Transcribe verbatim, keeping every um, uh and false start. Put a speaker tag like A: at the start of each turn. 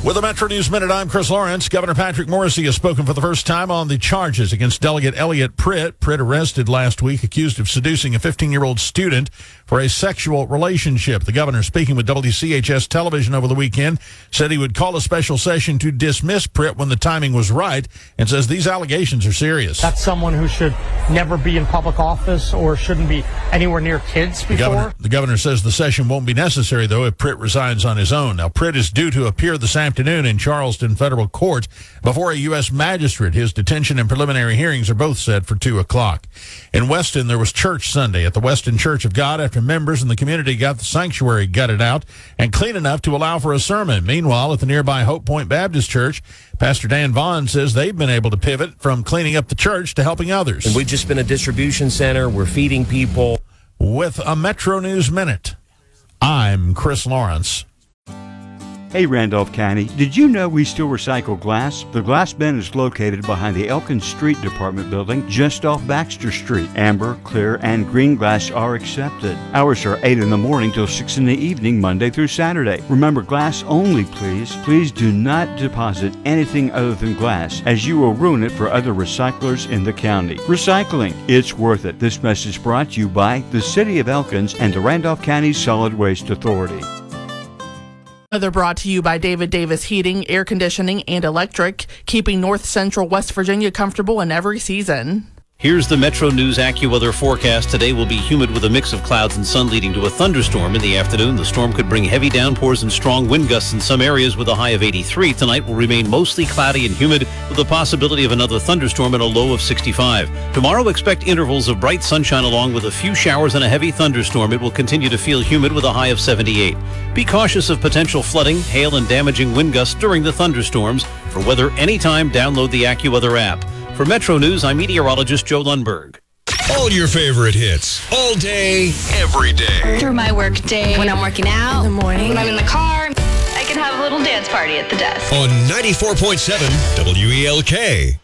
A: With a Metro News Minute, I'm Chris Lawrence. Governor Patrick Morrisey has spoken for the first time on the charges against Delegate Elliot Pritt. Pritt arrested last week, accused of seducing a fifteen-year-old student for a sexual relationship. The governor, speaking with W C H S television over the weekend, said he would call a special session to dismiss Pritt when the timing was right, and says these allegations are serious.
B: That's someone who should never be in public office or shouldn't be anywhere near kids before.
A: The governor, the governor says the session won't be necessary, though, if Pritt resigns on his own. Now, Pritt is due to appear this afternoon in Charleston federal court before a U S magistrate. His detention and preliminary hearings are both set for two o'clock. In Weston, there was church Sunday at the Weston Church of God after members in the community got the sanctuary gutted out and clean enough to allow for a sermon. Meanwhile, at the nearby Hope Point Baptist Church, Pastor Dan Vaughn says they've been able to pivot from cleaning up the church to helping others.
C: And we've just been a distribution center. We're feeding people.
A: With a Metro News Minute, I'm Chris Lawrence.
D: Hey, Randolph County, did you know we still recycle glass? The glass bin is located behind the Elkins Street Department building just off Baxter Street. Amber, clear, and green glass are accepted. Hours are eight in the morning till six in the evening, Monday through Saturday. Remember, glass only, please. Please do not deposit anything other than glass, as you will ruin it for other recyclers in the county. Recycling, it's worth it. This message brought to you by the City of Elkins and the Randolph County Solid Waste Authority.
E: They're brought to you by David Davis Heating, Air Conditioning, and Electric, keeping North Central West Virginia comfortable in every season.
F: Here's the Metro News AccuWeather forecast. Today will be humid with a mix of clouds and sun leading to a thunderstorm in the afternoon. The storm could bring heavy downpours and strong wind gusts in some areas with a high of eighty-three. Tonight will remain mostly cloudy and humid with the possibility of another thunderstorm and a low of sixty-five. Tomorrow, expect intervals of bright sunshine along with a few showers and a heavy thunderstorm. It will continue to feel humid with a high of seventy-eight. Be cautious of potential flooding, hail, and damaging wind gusts during the thunderstorms. For weather anytime, download the AccuWeather app. For Metro News, I'm meteorologist Joe Lundberg.
G: All your favorite hits, all day, every day.
H: Through my work day, when I'm working out,
I: in the morning,
H: when I'm in the car, I can have a little dance party at the desk.
G: On ninety-four point seven W E L K.